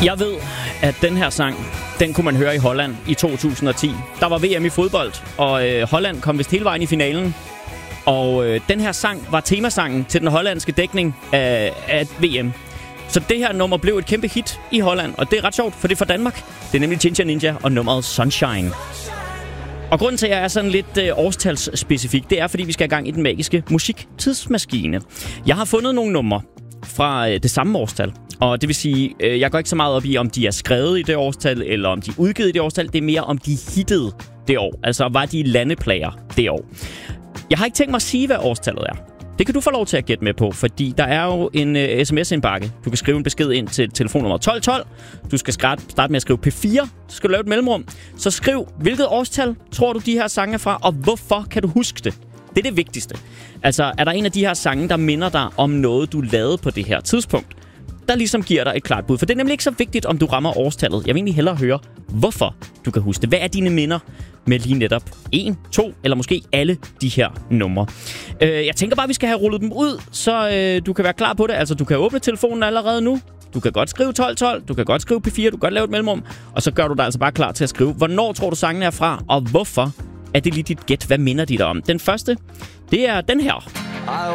Jeg ved, at den her sang, den kunne man høre i Holland i 2010. Der var VM i fodbold, og Holland kom vist hele vejen i finalen. Og den her sang var temasangen til den hollandske dækning af VM. Så det her nummer blev et kæmpe hit i Holland, og det er ret sjovt, for det er fra Danmark. Det er nemlig Ginger Ninja og nummeret Sunshine. Og grunden til, at jeg er sådan lidt årstalsspecifik, det er, fordi vi skal i gang i den magiske musiktidsmaskine. Jeg har fundet nogle numre fra det samme årstal. Og det vil sige, jeg går ikke så meget op i, om de er skrevet i det årstal, eller om de er udgivet i det årstal. Det er mere, om de hittede det år. Altså, var de landeplager det år. Jeg har ikke tænkt mig at sige, hvad årstallet er. Det kan du få lov til at gætte med på, fordi der er jo en sms-indbakke. Du kan skrive en besked ind til telefonnummer 1212. Du skal starte med at skrive P4. Så skal du lave et mellemrum. Så skriv, hvilket årstal tror du, de her sange er fra, og hvorfor kan du huske det? Det er det vigtigste. Altså, er der en af de her sange, der minder dig om noget, du lavede på det her tidspunkt, der ligesom giver dig et klart bud? For det er nemlig ikke så vigtigt, om du rammer årstallet. Jeg vil egentlig hellere høre, hvorfor du kan huske det. Hvad er dine minder med lige netop 1, 2 eller måske alle de her numre? Jeg tænker bare, at vi skal have rullet dem ud, så du kan være klar på det. Altså, du kan åbne telefonen allerede nu. Du kan godt skrive 1212, du kan godt skrive P4, du kan godt lave et mellemrum. Og så gør du dig altså bare klar til at skrive, hvornår tror du sangen er fra, og hvorfor er det lige dit gæt? Hvad minder de dig om? Den første, det er den her.